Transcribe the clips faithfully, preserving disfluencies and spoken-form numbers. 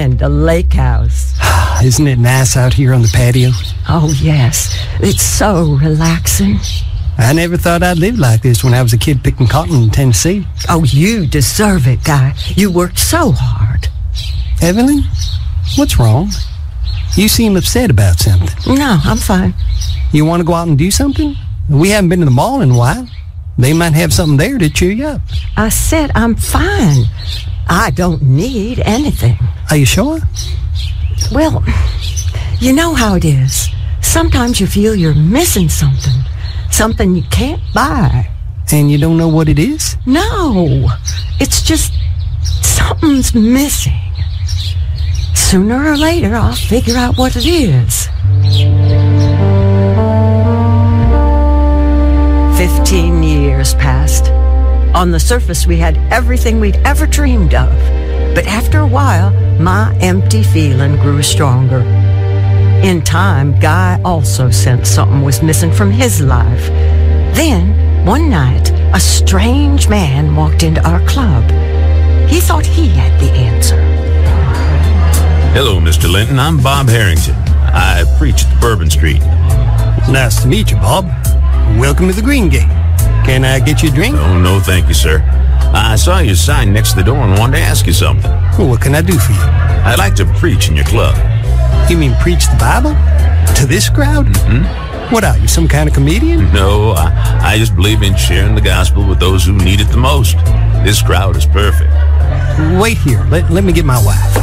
and a lake house. Isn't it nice out here on the patio? Oh, yes. It's so relaxing. I never thought I'd live like this when I was a kid picking cotton in Tennessee. Oh, you deserve it, Guy. You worked so hard. Evelyn, what's wrong? You seem upset about something. No, I'm fine. You want to go out and do something? We haven't been to the mall in a while. They might have something there to cheer you up. I said I'm fine. I don't need anything. Are you sure? Well, you know how it is. Sometimes you feel you're missing something. Something you can't buy. And you don't know what it is? No. It's just something's missing. Sooner or later, I'll figure out what it is. Fifteen years passed. On the surface, we had everything we'd ever dreamed of. But after a while, my empty feeling grew stronger. In time, Guy also sensed something was missing from his life. Then, one night, a strange man walked into our club. He thought he had the answer. Hello, Mister Linton. I'm Bob Harrington. I preach at Bourbon Street. Nice to meet you, Bob. Welcome to the Green Gate. Can I get you a drink? Oh, no, thank you, sir. I saw your sign next to the door and wanted to ask you something. Well, what can I do for you? I'd like to preach in your club. You mean preach the Bible? To this crowd? Mm-hmm. What are you, some kind of comedian? No, I, I just believe in sharing the gospel with those who need it the most. This crowd is perfect. Wait here. Let, let me get my wife.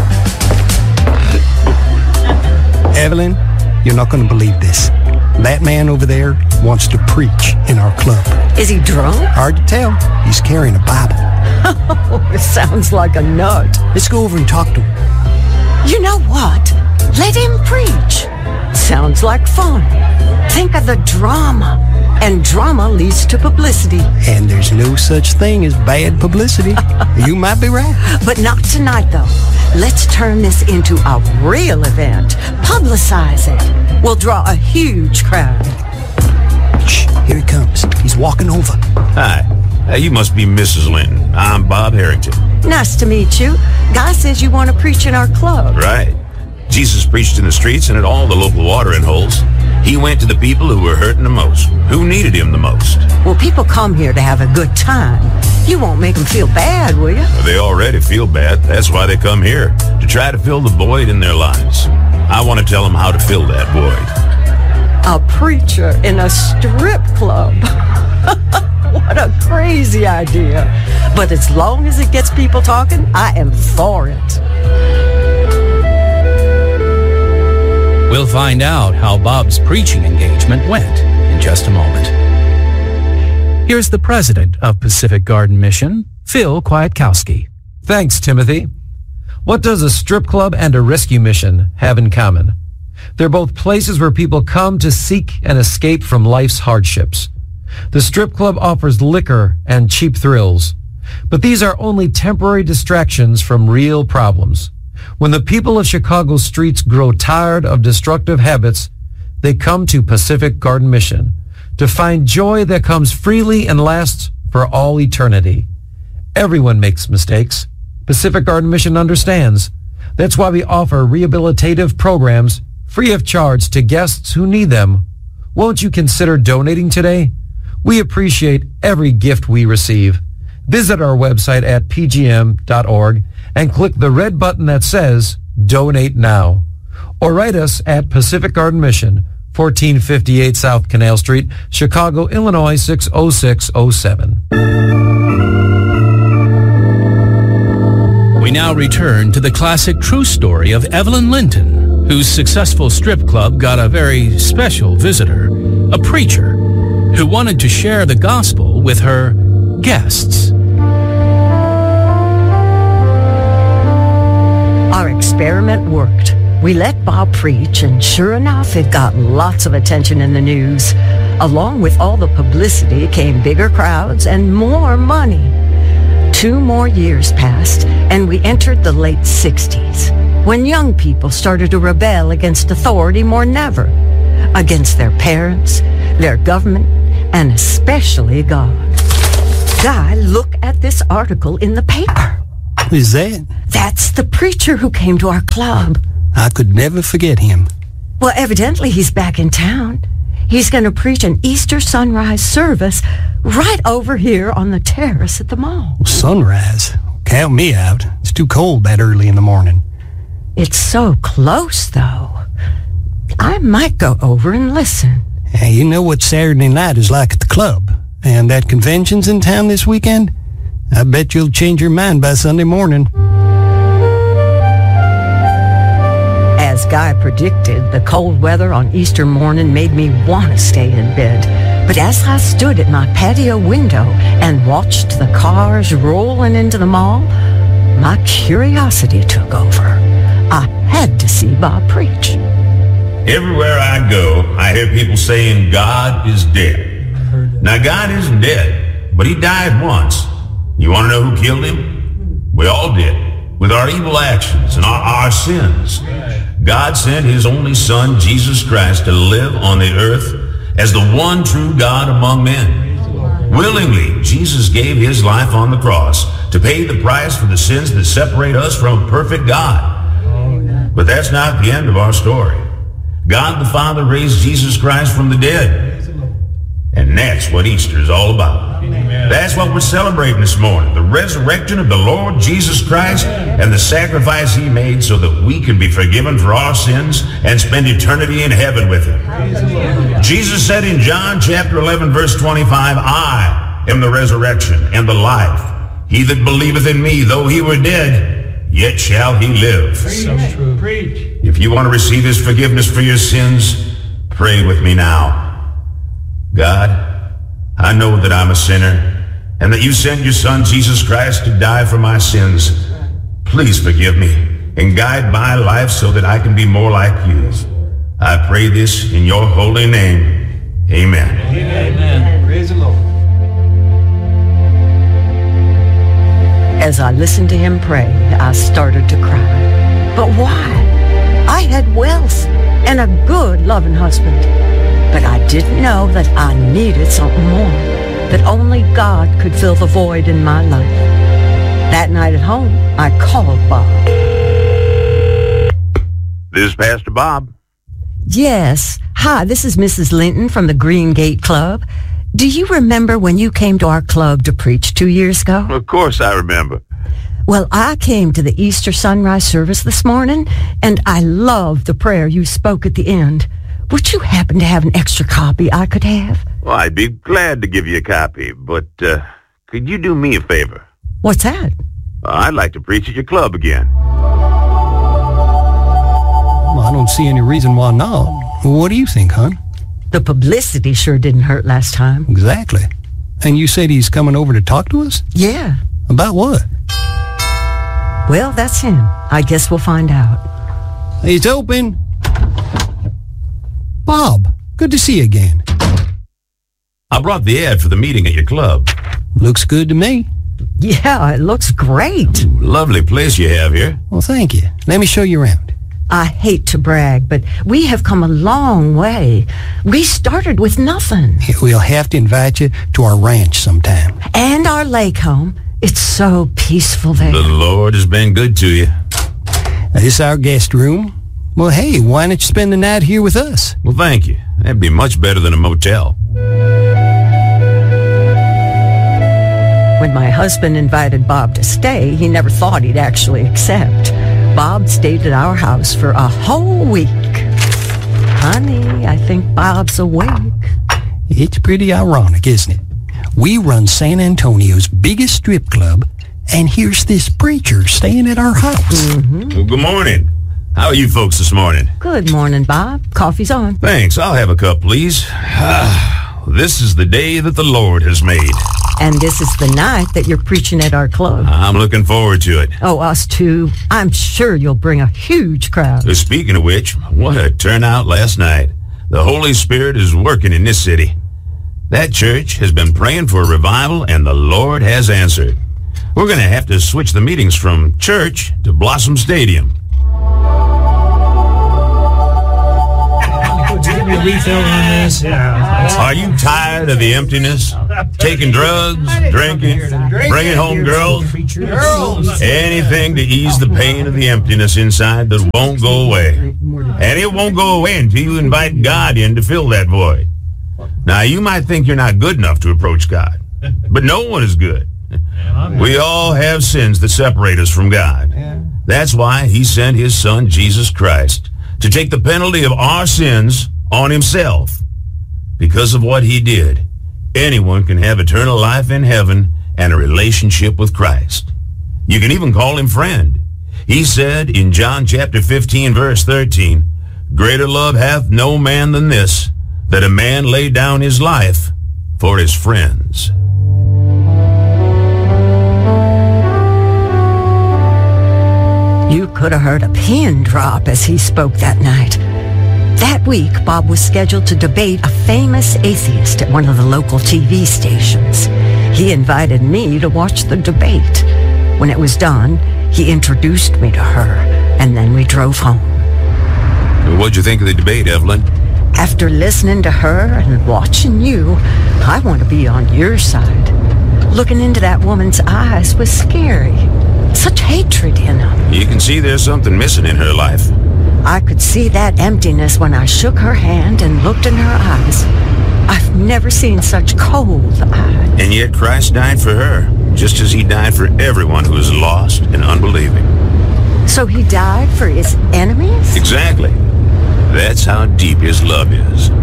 Evelyn, you're not going to believe this. That man over there wants to preach in our club. Is he drunk? Hard to tell. He's carrying a Bible. Oh, it sounds like a nut. Let's go over and talk to him. You know what? Let him preach. Sounds like fun. Think of the drama. And drama leads to publicity. And there's no such thing as bad publicity. You might be right. But not tonight, though. Let's turn this into a real event. Publicize it. We'll draw a huge crowd. Shh, here he comes. He's walking over. Hi. Uh, you must be Missus Linton. I'm Bob Harrington. Nice to meet you. Guy says you want to preach in our club. Right. Jesus preached in the streets and at all the local watering holes. He went to the people who were hurting the most, who needed him the most. Well, people come here to have a good time. You won't make them feel bad, will you? They already feel bad. That's why they come here, to try to fill the void in their lives. I want to tell them how to fill that void. A preacher in a strip club. What a crazy idea. But as long as it gets people talking, I am for it. We'll find out how Bob's preaching engagement went in just a moment. Here's the president of Pacific Garden Mission, Phil Kwiatkowski. Thanks, Timothy. What does a strip club and a rescue mission have in common? They're both places where people come to seek an escape from life's hardships. The strip club offers liquor and cheap thrills, but these are only temporary distractions from real problems. When the people of Chicago's streets grow tired of destructive habits, they come to Pacific Garden Mission to find joy that comes freely and lasts for all eternity. Everyone makes mistakes. Pacific Garden Mission understands. That's why we offer rehabilitative programs free of charge to guests who need them. Won't you consider donating today? We appreciate every gift we receive. Visit our website at p g m dot org and click the red button that says Donate Now. Or write us at Pacific Garden Mission, fourteen fifty-eight South Canal Street, Chicago, Illinois six oh six oh seven. We now return to the classic true story of Evelyn Linton, whose successful strip club got a very special visitor, a preacher, who wanted to share the gospel with her guests. Our experiment worked. We let Bob preach, and sure enough, it got lots of attention in the news. Along with all the publicity came bigger crowds and more money. Two more years passed, and we entered the late sixties, when young people started to rebel against authority more than ever, against their parents, their government, and especially God. Guy, look at this article in the paper. Is that? That's the preacher who came to our club. I could never forget him. Well, evidently he's back in town. He's going to preach an Easter sunrise service right over here on the terrace at the mall. Sunrise? Count me out. It's too cold that early in the morning. It's so close, though. I might go over and listen. Hey, you know what Saturday night is like at the club? And that convention's in town this weekend? I bet you'll change your mind by Sunday morning. As Guy predicted, the cold weather on Easter morning made me want to stay in bed. But as I stood at my patio window and watched the cars rolling into the mall, my curiosity took over. I had to see Bob preach. Everywhere I go, I hear people saying God is dead. Now, God isn't dead, but he died once. You want to know who killed him? We all did, with our evil actions and our, our sins. God sent his only Son, Jesus Christ, to live on the earth as the one true God among men. Willingly, Jesus gave his life on the cross to pay the price for the sins that separate us from a perfect God. But that's not the end of our story. God the Father raised Jesus Christ from the dead. And that's what Easter is all about. Amen. That's what we're celebrating this morning. The resurrection of the Lord Jesus Christ and the sacrifice he made so that we can be forgiven for our sins and spend eternity in heaven with him. Jesus said in John chapter eleven verse twenty-five, I am the resurrection and the life. He that believeth in me, though he were dead, yet shall he live. So true. Preach. If you want to receive his forgiveness for your sins, pray with me now. God, I know that I'm a sinner and that you sent your Son, Jesus Christ, to die for my sins. Please forgive me and guide my life so that I can be more like you. I pray this in your holy name. Amen. Amen. Amen. Praise the Lord. As I listened to him pray, I started to cry. But why? I had wealth and a good, loving husband. But I didn't know that I needed something more, that only God could fill the void in my life. That night at home, I called Bob. This is Pastor Bob. Yes. Hi, this is Missus Linton from the Green Gate Club. Do you remember when you came to our club to preach two years ago? Of course I remember. Well, I came to the Easter sunrise service this morning, and I loved the prayer you spoke at the end. Would you happen to have an extra copy I could have? Well, I'd be glad to give you a copy, but uh, could you do me a favor? What's that? Uh, I'd like to preach at your club again. Well, I don't see any reason why not. What do you think, hon? The publicity sure didn't hurt last time. Exactly. And you said he's coming over to talk to us? Yeah. About what? Well, that's him. I guess we'll find out. It's open. Bob, good to see you again. I brought the ad for the meeting at your club. Looks good to me. Yeah, it looks great. Lovely place you have here. Well, thank you. Let me show you around. I hate to brag, but we have come a long way. We started with nothing. We'll have to invite you to our ranch sometime. And our lake home. It's so peaceful there. The Lord has been good to you. This is our guest room. Well, hey, why don't you spend the night here with us? Well, thank you. That'd be much better than a motel. When my husband invited Bob to stay, he never thought he'd actually accept. Bob stayed at our house for a whole week. Honey, I think Bob's awake. It's pretty ironic, isn't it? We run San Antonio's biggest strip club, and here's this preacher staying at our house. Mm-hmm. Well, good morning. How are you folks this morning? Good morning, Bob. Coffee's on. Thanks. I'll have a cup, please. This is the day that the Lord has made. And this is the night that you're preaching at our club. I'm looking forward to it. Oh, us too. I'm sure you'll bring a huge crowd. Uh, Speaking of which, what a turnout last night. The Holy Spirit is working in this city. That church has been praying for a revival, and the Lord has answered. We're going to have to switch the meetings from church to Blossom Stadium. a refill on this? Yeah. Are you tired of the emptiness? Taking drugs, drinking, bringing home girls? Anything to ease the pain of the emptiness inside that won't go away. And it won't go away until you invite God in to fill that void. Now, you might think you're not good enough to approach God, but no one is good. We all have sins that separate us from God. That's why he sent his son, Jesus Christ, to take the penalty of our sins on himself. Because of what he did, anyone can have eternal life in heaven and a relationship with Christ. You can even call him friend. He said in John chapter fifteen, verse thirteen, "Greater love hath no man than this, that a man lay down his life for his friends." You could have heard a pin drop as he spoke that night. That week, Bob was scheduled to debate a famous atheist at one of the local T V stations. He invited me to watch the debate. When it was done, he introduced me to her, and then we drove home. What'd you think of the debate, Evelyn? After listening to her and watching you, I want to be on your side. Looking into that woman's eyes was scary. Such hatred in them. You can see there's something missing in her life. I could see that emptiness when I shook her hand and looked in her eyes. I've never seen such cold eyes. And yet Christ died for her, just as he died for everyone who is lost and unbelieving. So he died for his enemies? Exactly. That's how deep his love is.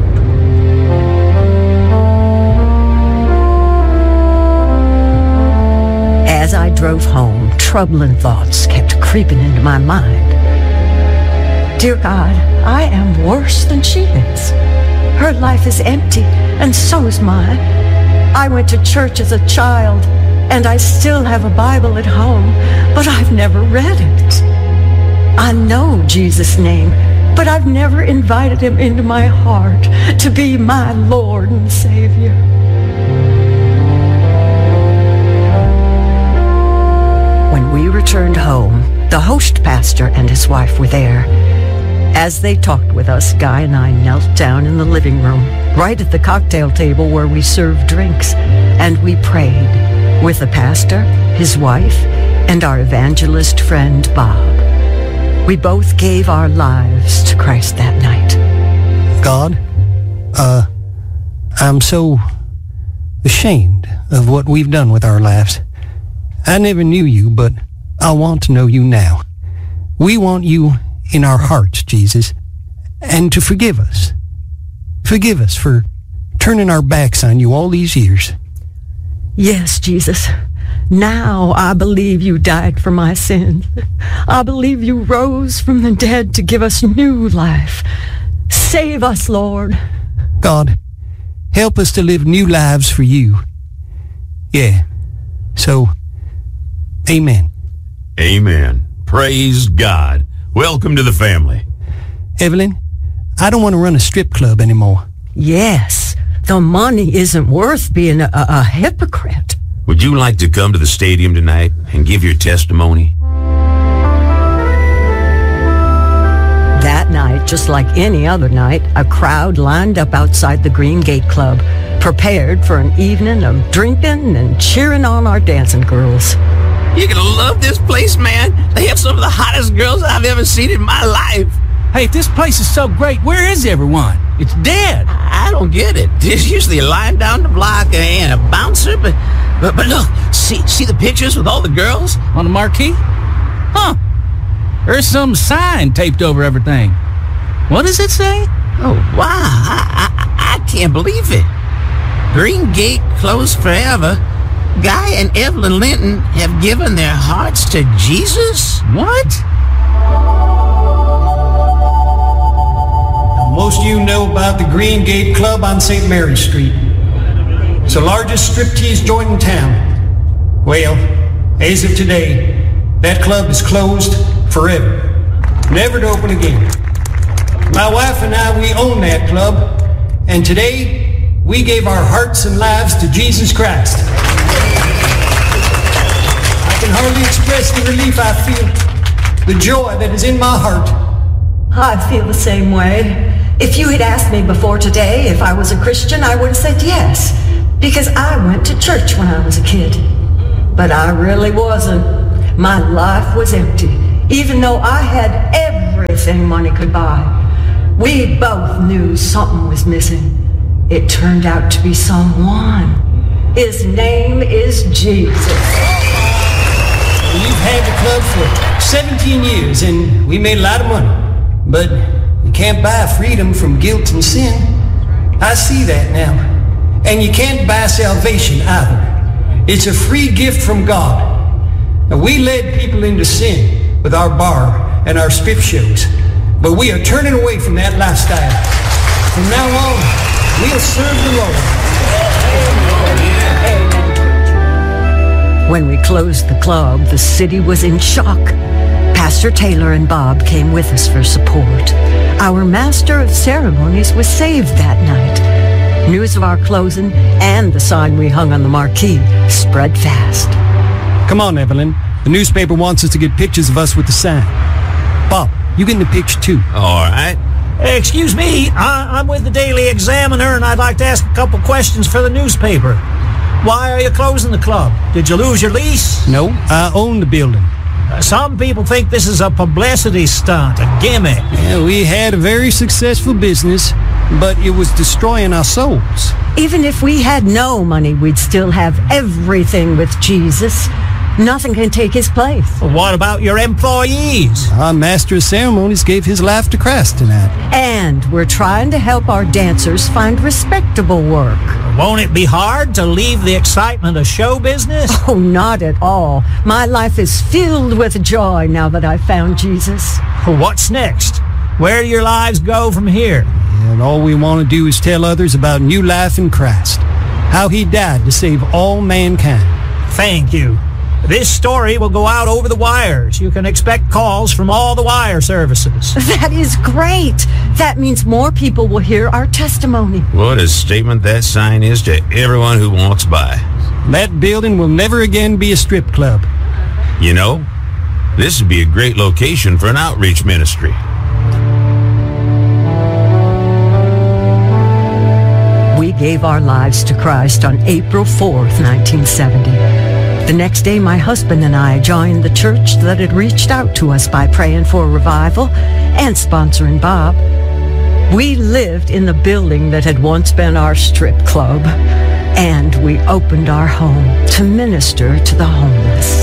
As I drove home, troubling thoughts kept creeping into my mind. Dear God, I am worse than she is. Her life is empty, and so is mine. I went to church as a child, and I still have a Bible at home, but I've never read it. I know Jesus' name, but I've never invited him into my heart to be my Lord and Savior. When we returned home, the host pastor and his wife were there. As they talked with us, Guy and I knelt down in the living room, right at the cocktail table where we served drinks, and we prayed with the pastor, his wife, and our evangelist friend, Bob. We both gave our lives to Christ that night. God, uh, I'm so ashamed of what we've done with our lives. I never knew you, but I want to know you now. We want you in our hearts, Jesus, and to forgive us. Forgive us for turning our backs on you all these years. Yes, Jesus. Now I believe you died for my sins. I believe you rose from the dead to give us new life. Save us, Lord. God, help us to live new lives for you. Yeah. So, amen. Amen. Praise God. Welcome to the family. Evelyn, I don't want to run a strip club anymore. Yes. The money isn't worth being a, a hypocrite. Would you like to come to the stadium tonight and give your testimony? That night, just like any other night, a crowd lined up outside the Green Gate Club, prepared for an evening of drinking and cheering on our dancing girls. You're gonna love this place, man. They have some of the hottest girls I've ever seen in my life. Hey, if this place is so great, where is everyone? It's dead. I don't get it. There's usually a line down the block and a bouncer, but but, but look, see see the pictures with all the girls? On the marquee? Huh. There's some sign taped over everything. What does it say? Oh, wow. I, I, I can't believe it. Green Gate closed forever. Guy and Evelyn Linton have given their hearts to Jesus? What? Now, most of you know about the Green Gate Club on Saint Mary's Street. It's the largest striptease joint in town. Well, as of today, that club is closed forever, never to open again. My wife and I, we own that club, and today we gave our hearts and lives to Jesus Christ. I can hardly express the relief I feel, the joy that is in my heart. I feel the same way. If you had asked me before today if I was a Christian, I would have said yes, because I went to church when I was a kid. But I really wasn't. My life was empty, even though I had everything money could buy. We both knew something was missing. It turned out to be someone. His name is Jesus. We've had the club for seventeen years, and we made a lot of money. But you can't buy freedom from guilt and sin. I see that now. And you can't buy salvation either. It's a free gift from God. Now, we led people into sin with our bar and our strip shows, but we are turning away from that lifestyle. From now on, we'll serve the Lord. When we closed the club, the city was in shock. Pastor Taylor and Bob came with us for support. Our master of ceremonies was saved that night. News of our closing and the sign we hung on the marquee spread fast. Come on, Evelyn. The newspaper wants us to get pictures of us with the sign. Bob, you get in the picture too. All right. Hey, excuse me, I, I'm with the Daily Examiner, and I'd like to ask a couple questions for the newspaper. Why are you closing the club? Did you lose your lease? No, I own the building. Uh, some people think this is a publicity stunt, a gimmick. Yeah, we had a very successful business, but it was destroying our souls. Even if we had no money, we'd still have everything with Jesus. Nothing can take his place. Well, what about your employees? Our master of ceremonies gave his life to Christ tonight. And we're trying to help our dancers find respectable work. Won't it be hard to leave the excitement of show business? Oh, not at all. My life is filled with joy now that I've found Jesus. What's next? Where do your lives go from here? And all we want to do is tell others about new life in Christ, how he died to save all mankind. Thank you. This story will go out over the wires. You can expect calls from all the wire services. That is great. That means more people will hear our testimony. What a statement that sign is to everyone who walks by. That building will never again be a strip club. You know, this would be a great location for an outreach ministry. We gave our lives to Christ on April fourth, nineteen seventy. The next day, my husband and I joined the church that had reached out to us by praying for revival and sponsoring Bob. We lived in the building that had once been our strip club, and we opened our home to minister to the homeless.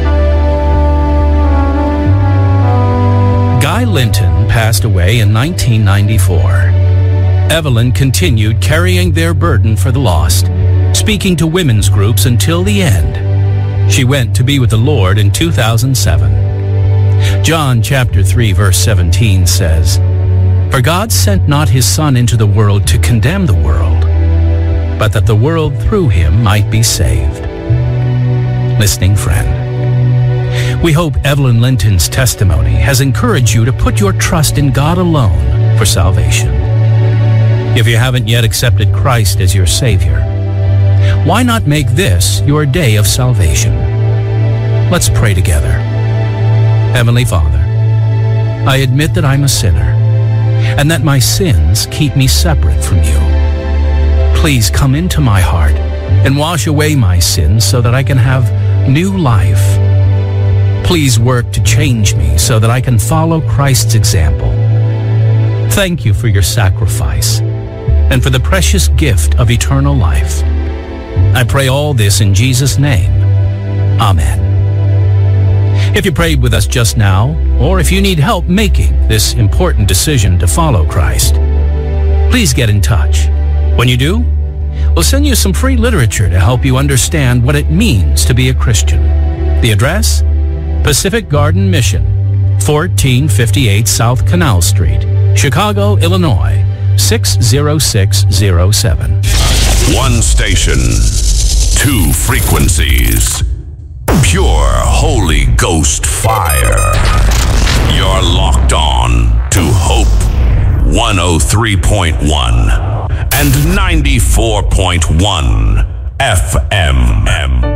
Guy Linton passed away in nineteen ninety-four. Evelyn continued carrying their burden for the lost, speaking to women's groups until the end. She went to be with the Lord in two thousand seven. John chapter three verse seventeen says, "For God sent not his Son into the world to condemn the world, but that the world through him might be saved." Listening friend, we hope Evelyn Linton's testimony has encouraged you to put your trust in God alone for salvation. If you haven't yet accepted Christ as your Savior, why not make this your day of salvation? Let's pray together. Heavenly Father, I admit that I'm a sinner and that my sins keep me separate from you. Please come into my heart and wash away my sins so that I can have new life. Please work to change me so that I can follow Christ's example. Thank you for your sacrifice and for the precious gift of eternal life. I pray all this in Jesus' name. Amen. If you prayed with us just now, or if you need help making this important decision to follow Christ, please get in touch. When you do, we'll send you some free literature to help you understand what it means to be a Christian. The address? Pacific Garden Mission, fourteen fifty-eight South Canal Street, Chicago, Illinois, six zero six zero seven. One station, two frequencies, pure Holy Ghost fire. You're locked on to Hope one oh three point one and ninety-four point one F M.